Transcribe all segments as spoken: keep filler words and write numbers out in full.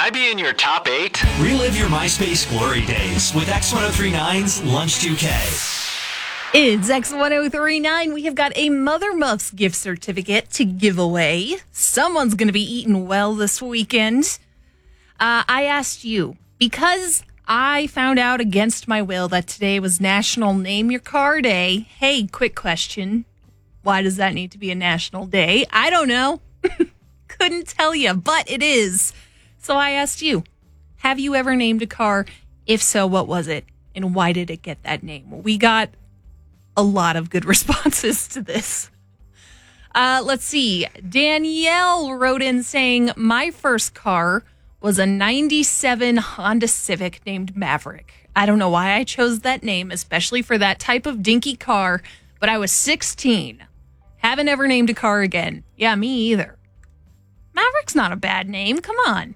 I be in your top eight? Relive your MySpace glory days with X ten thirty-nine's Lunch two K. It's X ten thirty-nine. We have got a Mother Muffs gift certificate to give away. Someone's going to be eating well this weekend. Uh, I asked you, because I found out against my will that today was National Name Your Car Day. Hey, quick question. Why does that need to be a national day? I don't know. Couldn't tell you, but it is. So I asked you, have you ever named a car? If so, what was it? And why did it get that name? Well, we got a lot of good responses to this. Uh, let's see. Danielle wrote in saying, my first car was a ninety-seven Honda Civic named Maverick. I don't know why I chose that name, especially for that type of dinky car, but I was sixteen. Haven't ever named a car again. Yeah, me either. Maverick's not a bad name. Come on.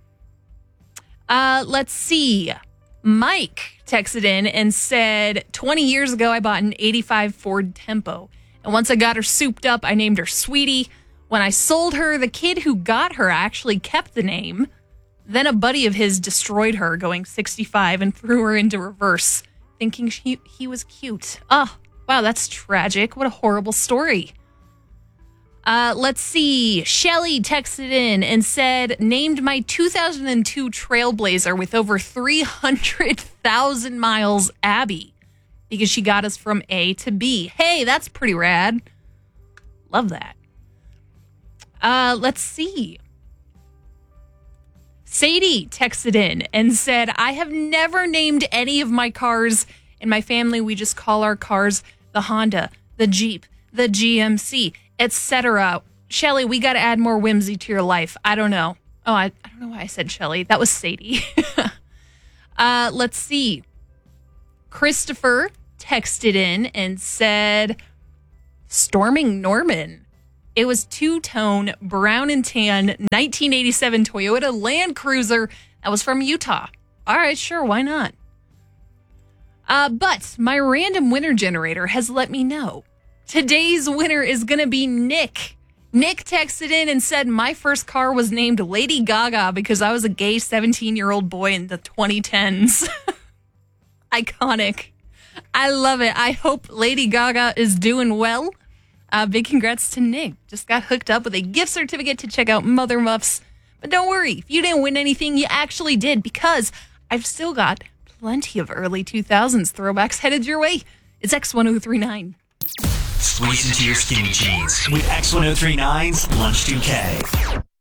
Uh, let's see. Mike texted in and said, twenty years ago, I bought an eighty-five Ford Tempo. And once I got her souped up, I named her Sweetie. When I sold her, the kid who got her actually kept the name. Then a buddy of his destroyed her going sixty-five and threw her into reverse, thinking she, he was cute. Oh, wow, that's tragic. What a horrible story. Uh, let's see. Shelly texted in and said, named my two thousand two Trailblazer with over three hundred thousand miles Abby because she got us from A to B. Hey, that's pretty rad. Love that. Uh, let's see. Sadie texted in and said, I have never named any of my cars. In my family, we just call our cars the Honda, the Jeep, the G M C, et cetera. Shelly, we got to add more whimsy to your life. I don't know. Oh, I, I don't know why I said Shelly. That was Sadie. uh, let's see. Christopher texted in and said, Storming Norman. It was two-tone, brown and tan, nineteen eighty-seven Toyota Land Cruiser that was from Utah. All right, sure, why not? Uh, but my random winner generator has let me know. Today's winner is going to be Nick. Nick texted in and said, my first car was named Lady Gaga because I was a gay seventeen-year-old boy in the twenty tens. Iconic. I love it. I hope Lady Gaga is doing well. Uh, big congrats to Nick. Just got hooked up with a gift certificate to check out Mother Muffs. But don't worry, if you didn't win anything, you actually did, because I've still got plenty of early two thousands throwbacks headed your way. It's X ten thirty-nine. Squeeze into your skinny jeans with X ten thirty-nine's Lunch two K.